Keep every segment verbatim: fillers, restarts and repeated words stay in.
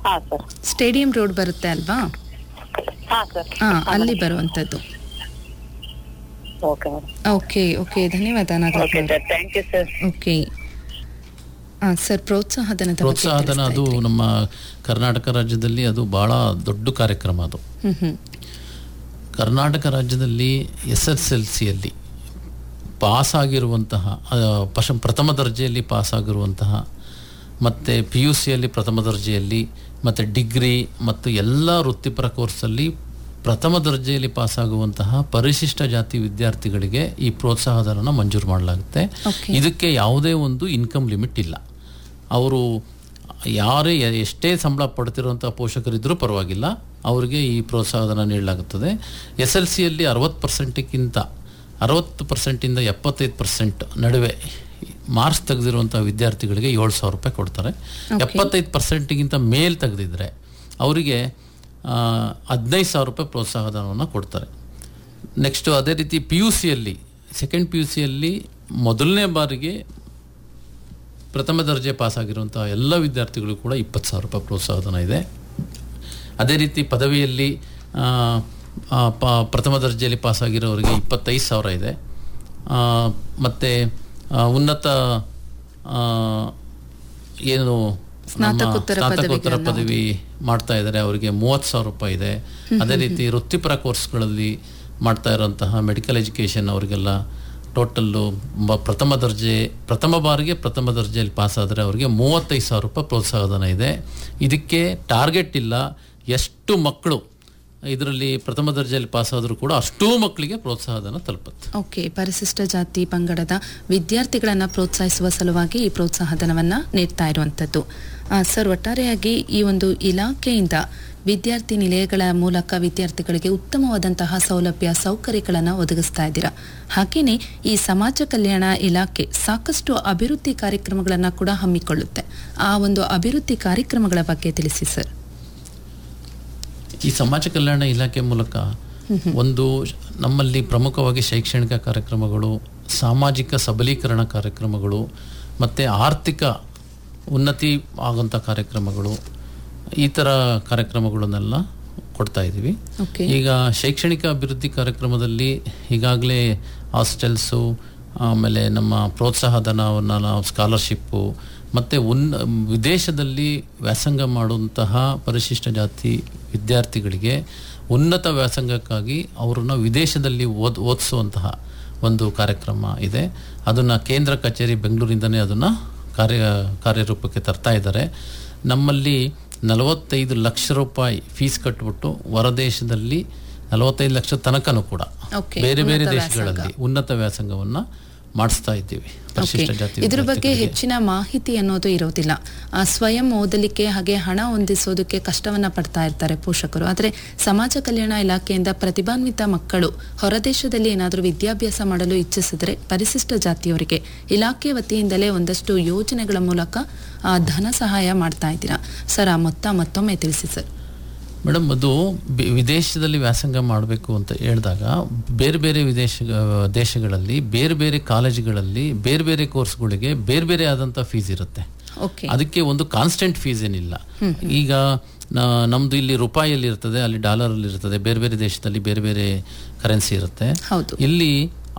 ಹಾ sir. Stadium road ಬರುತ್ತೆ ಅಲ್ವಾ? ಹಾ ಸರ್. ಹಾ, ಅಲ್ಲಿ ಬರುವಂತದ್ದು. Okay madam. ಓಕೆ ಓಕೆ ಧನ್ಯವಾದ ನಾಗರತ್ನ ಓಕೆ ಅವರೇ. Sir, thank you sir. Okay ಹಾ ಸರ್, ಪ್ರೋತ್ಸಾಹಧನದ ಬಗ್ಗೆ ಪ್ರೋತ್ಸಾಹಧನ ಅದು ತಿಳಿಸ್ತಾ ಇದ್ರಿ. ನಮ್ಮ ಕರ್ನಾಟಕ ರಾಜ್ಯದಲ್ಲಿ ಅದು ಬಹಳ ದೊಡ್ಡ ಕಾರ್ಯಕ್ರಮ. ಅದು ಹ್ಮ್ ಹ್ಮ್ ಕರ್ನಾಟಕ ರಾಜ್ಯದಲ್ಲಿ ಎಸ್ ಎಸ್ ಎಲ್ ಸಿಯಲ್ಲಿ ಪಾಸ್ ಆಗಿರುವಂತಹ ಆ, ಪಶ ಪ್ರಥಮ ದರ್ಜೆಯಲ್ಲಿ ಪಾಸ್ ಆಗಿರುವಂತಹ ಮತ್ತು ಪಿ ಯು ಸಿಯಲ್ಲಿ ಪ್ರಥಮ ದರ್ಜೆಯಲ್ಲಿ ಮತ್ತು ಡಿಗ್ರಿ ಮತ್ತು ಎಲ್ಲ ವೃತ್ತಿಪರ ಕೋರ್ಸಲ್ಲಿ ಪ್ರಥಮ ದರ್ಜೆಯಲ್ಲಿ ಪಾಸಾಗುವಂತಹ ಪರಿಶಿಷ್ಟ ಜಾತಿ ವಿದ್ಯಾರ್ಥಿಗಳಿಗೆ ಈ ಪ್ರೋತ್ಸಾಹಧನನ ಮಂಜೂರು ಮಾಡಲಾಗುತ್ತೆ. Okay. ಇದಕ್ಕೆ ಯಾವುದೇ ಒಂದು ಇನ್ಕಮ್ ಲಿಮಿಟ್ ಇಲ್ಲ. ಅವರು ಯಾರೇ ಎಷ್ಟೇ ಸಂಬಳ ಪಡ್ತಿರುವಂಥ ಪೋಷಕರಿದ್ದರೂ ಪರವಾಗಿಲ್ಲ, ಅವರಿಗೆ ಈ ಪ್ರೋತ್ಸಾಹಧನ ನೀಡಲಾಗುತ್ತದೆ. ಎಸ್ ಎಲ್ ಸಿಯಲ್ಲಿ ಅರವತ್ತು ಪರ್ಸೆಂಟ್ಗಿಂತ ಅರವತ್ತು ಪರ್ಸೆಂಟಿಂದ ಎಪ್ಪತ್ತೈದು ಪರ್ಸೆಂಟ್ ನಡುವೆ ಮಾರ್ಕ್ಸ್ ತೆಗೆದಿರುವಂಥ ವಿದ್ಯಾರ್ಥಿಗಳಿಗೆ ಏಳು ಸಾವಿರ ರೂಪಾಯಿ ಕೊಡ್ತಾರೆ. ಎಪ್ಪತ್ತೈದು ಪರ್ಸೆಂಟ್ಗಿಂತ ಮೇಲ್ ತೆಗೆದಿದ್ರೆ ಅವರಿಗೆ ಹದಿನೈದು ಸಾವಿರ ರೂಪಾಯಿ ಪ್ರೋತ್ಸಾಹಧನವನ್ನು ಕೊಡ್ತಾರೆ. ನೆಕ್ಸ್ಟು ಅದೇ ರೀತಿ ಪಿ ಯು ಸಿಯಲ್ಲಿ ಸೆಕೆಂಡ್ ಪಿ ಯು ಸಿಯಲ್ಲಿ ಮೊದಲನೇ ಬಾರಿಗೆ ಪ್ರಥಮ ದರ್ಜೆ ಪಾಸಾಗಿರುವಂಥ ಎಲ್ಲ ವಿದ್ಯಾರ್ಥಿಗಳು ಕೂಡ ಇಪ್ಪತ್ತು ಸಾವಿರ ರೂಪಾಯಿ ಪ್ರೋತ್ಸಾಹಧನ ಇದೆ. ಅದೇ ರೀತಿ ಪದವಿಯಲ್ಲಿ ಆ, ಆ, ಪ ಪ್ರಥಮ ದರ್ಜೆಯಲ್ಲಿ ಪಾಸಾಗಿರೋರಿಗೆ ಇಪ್ಪತ್ತೈದು ಸಾವಿರ ಇದೆ. ಮತ್ತು ಉನ್ನತ ಆ, ಏನು ನಮ್ಮ ಸ್ನಾತಕೋತ್ತರ ಸ್ನಾತಕೋತ್ತರ ಪದವಿಗಳನ್ನ ಪದವಿ ಮಾಡ್ತಾ ಇದ್ದಾರೆ ಅವರಿಗೆ ಮೂವತ್ತು ಸಾವಿರ ರೂಪಾಯಿ ಇದೆ. ಅದೇ ರೀತಿ ವೃತ್ತಿಪರ ಕೋರ್ಸ್ಗಳಲ್ಲಿ ಮಾಡ್ತಾ ಇರೋಂತಹ ಮೆಡಿಕಲ್ ಎಜುಕೇಷನ್ ಅವರಿಗೆಲ್ಲ ಟೋಟಲ್ಲು ಪ್ರಥಮ ದರ್ಜೆ ಪ್ರಥಮ ಬಾರಿಗೆ ಪ್ರಥಮ ದರ್ಜೆಯಲ್ಲಿ ಪಾಸಾದರೆ ಅವರಿಗೆ ಮೂವತ್ತೈದು ಸಾವಿರ ರೂಪಾಯಿ ಪ್ರೋತ್ಸಾಹಧನ ಇದೆ. ಇದಕ್ಕೆ ಟಾರ್ಗೆಟ್ ಇಲ್ಲ. ಎಷ್ಟು ಮಕ್ಕಳು ಇದರಲ್ಲಿ ಪ್ರಥಮ ದರ್ಜೆಯಲ್ಲಿ ಪಾಸಾದರೂ ಕೂಡ ಅಷ್ಟೂ ಮಕ್ಕಳಿಗೆ ಪ್ರೋತ್ಸಾಹಧನ ತಲುಪುತ್ತೆ. ಓಕೆ, ಪರಿಶಿಷ್ಟ ಜಾತಿ ಪಂಗಡದ ವಿದ್ಯಾರ್ಥಿಗಳನ್ನು ಪ್ರೋತ್ಸಾಹಿಸುವ ಸಲುವಾಗಿ ಈ ಪ್ರೋತ್ಸಾಹಧನವನ್ನು ನೀಡ್ತಾ ಇರುವಂಥದ್ದು. ಆ, ಸರ್, ಒಟ್ಟಾರೆಯಾಗಿ ಈ ಒಂದು ಇಲಾಖೆಯಿಂದ ವಿದ್ಯಾರ್ಥಿ ನಿಲಯಗಳ ಮೂಲಕ ವಿದ್ಯಾರ್ಥಿಗಳಿಗೆ ಉತ್ತಮವಾದಂತಹ ಸೌಲಭ್ಯ ಸೌಕರ್ಯಗಳನ್ನು ಒದಗಿಸ್ತಾ ಇದ್ದೀರಾ. ಹಾಗೆಯೇ ಈ ಸಮಾಜ ಕಲ್ಯಾಣ ಇಲಾಖೆ ಸಾಕಷ್ಟು ಅಭಿವೃದ್ಧಿ ಕಾರ್ಯಕ್ರಮಗಳನ್ನು ಕೂಡ ಹಮ್ಮಿಕೊಳ್ಳುತ್ತೆ. ಆ ಒಂದು ಅಭಿವೃದ್ಧಿ ಕಾರ್ಯಕ್ರಮಗಳ ಬಗ್ಗೆ ತಿಳಿಸಿ ಸರ್. ಈ ಸಮಾಜ ಕಲ್ಯಾಣ ಇಲಾಖೆ ಮೂಲಕ ಒಂದು ನಮ್ಮಲ್ಲಿ ಪ್ರಮುಖವಾಗಿ ಶೈಕ್ಷಣಿಕ ಕಾರ್ಯಕ್ರಮಗಳು, ಸಾಮಾಜಿಕ ಸಬಲೀಕರಣ ಕಾರ್ಯಕ್ರಮಗಳು ಮತ್ತು ಆರ್ಥಿಕ ಉನ್ನತಿ ಆಗುವಂಥ ಕಾರ್ಯಕ್ರಮಗಳು, ಈ ಥರ ಕಾರ್ಯಕ್ರಮಗಳನ್ನೆಲ್ಲ ಕೊಡ್ತಾ ಇದ್ದೀವಿ. ಈಗ ಶೈಕ್ಷಣಿಕ ಅಭಿವೃದ್ಧಿ ಕಾರ್ಯಕ್ರಮದಲ್ಲಿ ಈಗಾಗಲೇ ಹಾಸ್ಟೆಲ್ಸು, ಆಮೇಲೆ ನಮ್ಮ ಪ್ರೋತ್ಸಾಹಧನವನ್ನು ನಾವು ಸ್ಕಾಲರ್ಶಿಪ್ಪು ಮತ್ತು ಉನ್ ವಿದೇಶದಲ್ಲಿ ವ್ಯಾಸಂಗ ಮಾಡುವಂತಹ ಪರಿಶಿಷ್ಟ ಜಾತಿ ವಿದ್ಯಾರ್ಥಿಗಳಿಗೆ ಉನ್ನತ ವ್ಯಾಸಂಗಕ್ಕಾಗಿ ಅವರನ್ನು ವಿದೇಶದಲ್ಲಿ ಓದ್ ಓದಿಸುವಂತಹ ಒಂದು ಕಾರ್ಯಕ್ರಮ ಇದೆ. ಅದನ್ನು ಕೇಂದ್ರ ಕಚೇರಿ ಬೆಂಗಳೂರಿಂದನೇ ಅದನ್ನು ಕಾರ್ಯ ಕಾರ್ಯರೂಪಕ್ಕೆ ತರ್ತಾ ಇದ್ದಾರೆ. ನಮ್ಮಲ್ಲಿ ನಲವತ್ತೈದು ಲಕ್ಷ ರೂಪಾಯಿ ಫೀಸ್ ಕಟ್ಟಿಬಿಟ್ಟು ಹೊರದೇಶದಲ್ಲಿ ನಲವತ್ತೈದು ಲಕ್ಷ ತನಕನೂ ಕೂಡ ಬೇರೆ ಬೇರೆ ದೇಶಗಳಲ್ಲಿ ಉನ್ನತ ವ್ಯಾಸಂಗವನ್ನು ಮಾಡಿಸ್ತಾ ಇದ್ದೀವಿ ಪರಿಶಿಷ್ಟ ಜಾತಿ. ಇದ್ರ ಬಗ್ಗೆ ಹೆಚ್ಚಿನ ಮಾಹಿತಿ ಅನ್ನೋದು ಇರೋದಿಲ್ಲ. ಸ್ವಯಂ ಓದಲಿಕ್ಕೆ ಹಾಗೆ ಹಣ ಹೊಂದಿಸೋದಕ್ಕೆ ಕಷ್ಟವನ್ನ ಪಡ್ತಾ ಇರ್ತಾರೆ ಪೋಷಕರು. ಆದರೆ ಸಮಾಜ ಕಲ್ಯಾಣ ಇಲಾಖೆಯಿಂದ ಪ್ರತಿಭಾನ್ವಿತ ಮಕ್ಕಳು ಹೊರದೇಶದಲ್ಲಿ ಏನಾದರೂ ವಿದ್ಯಾಭ್ಯಾಸ ಮಾಡಲು ಇಚ್ಛಿಸಿದ್ರೆ ಪರಿಶಿಷ್ಟ ಜಾತಿಯವರಿಗೆ ಇಲಾಖೆ ವತಿಯಿಂದಲೇ ಒಂದಷ್ಟು ಯೋಜನೆಗಳ ಮೂಲಕ ಧನ ಸಹಾಯ ಮಾಡ್ತಾ ಇದ್ದೀರಾ ಸರ್. ಆ ಮೊತ್ತ ಮತ್ತೊಮ್ಮೆ ತಿಳಿಸಿ ಸರ್. ಮೇಡಮ್, ಅದು ವಿದೇಶದಲ್ಲಿ ವ್ಯಾಸಂಗ ಮಾಡಬೇಕು ಅಂತ ಹೇಳಿದಾಗ ಬೇರೆ ಬೇರೆ ವಿದೇಶ ದೇಶಗಳಲ್ಲಿ ಬೇರೆ ಬೇರೆ ಕಾಲೇಜುಗಳಲ್ಲಿ ಬೇರೆ ಬೇರೆ ಕೋರ್ಸ್ಗಳಿಗೆ ಬೇರೆ ಬೇರೆ ಆದಂಥ ಫೀಸ್ ಇರುತ್ತೆ. ಅದಕ್ಕೆ ಒಂದು ಕಾನ್ಸ್ಟೆಂಟ್ ಫೀಸ್ ಏನಿಲ್ಲ. ಈಗ ನಮ್ದು ಇಲ್ಲಿ ರೂಪಾಯಿಯಲ್ಲಿ ಇರ್ತದೆ, ಅಲ್ಲಿ ಡಾಲರಲ್ಲಿ ಇರ್ತದೆ, ಬೇರೆ ಬೇರೆ ದೇಶದಲ್ಲಿ ಬೇರೆ ಬೇರೆ ಕರೆನ್ಸಿ ಇರುತ್ತೆ. ಇಲ್ಲಿ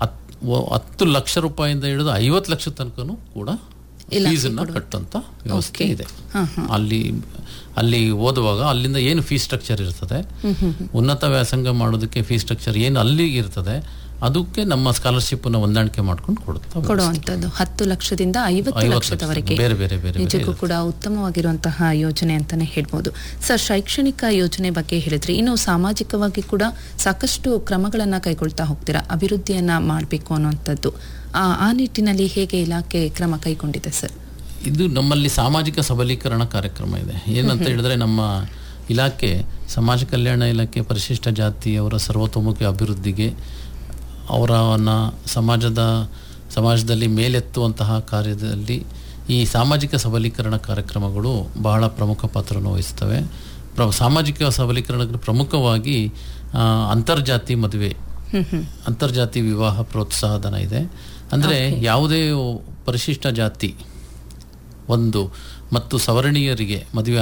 ಹತ್ತು ಲಕ್ಷ ರೂಪಾಯಿಂದ ಹಿಡಿದು ಐವತ್ತು ಲಕ್ಷ ತನಕನೂ ಕೂಡ ಫೀಸನ್ನು ಕಟ್ಟುವಂಥ ವ್ಯವಸ್ಥೆ ಇದೆ. ಅಲ್ಲಿ ಅಲ್ಲಿ ಓದುವಾಗ ಅಲ್ಲಿಂದ ಏನು ಫೀಸ್ ಸ್ಟ್ರಕ್ಚರ್ ಇರ್ತದೆ, ಉನ್ನತ ವ್ಯಾಸಂಗ ಮಾಡೋದಕ್ಕೆ ಫೀಸ್ ಸ್ಟ್ರಕ್ಚರ್ ಏನು ಅಲ್ಲಿ ಇರ್ತದೆ, ಅದಕ್ಕೆ ನಮ್ಮ ಸ್ಕಾಲರ್ಶಿಪ್ ಅನ್ನು ಹೊಂದಾಣಿಕೆ ಮಾಡ್ಕೊಂಡು ಕೊಡುತ್ತೆ ಕೊಡುವಂಥದ್ದು. ಹತ್ತು ಲಕ್ಷದಿಂದ ಐವತ್ತು ಲಕ್ಷದವರೆಗೆ ಬೇರೆ ಬೇರೆ ಬೇರೆ ನಿಜಕ್ಕೂ ಕೂಡ ಉತ್ತಮವಾಗಿರುವಂತಹ ಯೋಜನೆ ಅಂತಾನೆ ಹೇಳ್ಬೋದು ಸರ್. ಶೈಕ್ಷಣಿಕ ಯೋಜನೆ ಬಗ್ಗೆ ಹೇಳಿದ್ರಿ, ಇನ್ನು ಸಾಮಾಜಿಕವಾಗಿ ಕೂಡ ಸಾಕಷ್ಟು ಕ್ರಮಗಳನ್ನ ಕೈಗೊಳ್ತಾ ಹೋಗ್ತೀರಾ, ಅಭಿವೃದ್ಧಿಯನ್ನ ಮಾಡಬೇಕು ಅನ್ನುವಂಥದ್ದು. ಆ ಆ ನಿಟ್ಟಿನಲ್ಲಿ ಹೇಗೆ ಇಲಾಖೆ ಕ್ರಮ ಕೈಗೊಂಡಿದೆ ಸರ್? ಇದು ನಮ್ಮಲ್ಲಿ ಸಾಮಾಜಿಕ ಸಬಲೀಕರಣ ಕಾರ್ಯಕ್ರಮ ಇದೆ. ಏನಂತ ಹೇಳಿದ್ರೆ, ನಮ್ಮ ಇಲಾಖೆ ಸಮಾಜ ಕಲ್ಯಾಣ ಇಲಾಖೆ ಪರಿಶಿಷ್ಟ ಜಾತಿಯವರ ಸರ್ವತೋಮುಖ ಅಭಿವೃದ್ಧಿಗೆ, ಅವರನ್ನು ಸಮಾಜದ ಸಮಾಜದಲ್ಲಿ ಮೇಲೆತ್ತುವಂತಹ ಕಾರ್ಯದಲ್ಲಿ ಈ ಸಾಮಾಜಿಕ ಸಬಲೀಕರಣ ಕಾರ್ಯಕ್ರಮಗಳು ಬಹಳ ಪ್ರಮುಖ ಪಾತ್ರವನ್ನು ವಹಿಸ್ತವೆ. ಪ್ರ ಸಾಮಾಜಿಕ ಸಬಲೀಕರಣಕ್ಕೆ ಪ್ರಮುಖವಾಗಿ ಅಂತರ್ಜಾತಿ ಮದುವೆ, ಅಂತರ್ಜಾತಿ ವಿವಾಹ ಪ್ರೋತ್ಸಾಹಧನ ಇದೆ. ಅಂದರೆ ಯಾವುದೇ ಪರಿಶಿಷ್ಟ ಜಾತಿ ಒಂದು ಮತ್ತು ಸವರ್ಣೀಯರಿಗೆ ಮದುವೆ